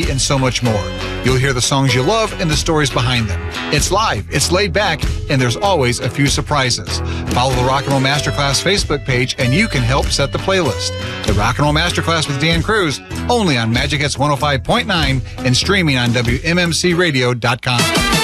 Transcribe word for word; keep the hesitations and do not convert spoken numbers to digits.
and so much more. You'll hear the songs you love and the stories behind them. It's live, it's laid back, and there's always a few surprises. Follow the Rock and Roll Masterclass Facebook page and you can help set the playlist. The Rock and Roll Masterclass with Dan Cruz, only on Magic Hits one oh five point nine and streaming on W M M C radio dot com.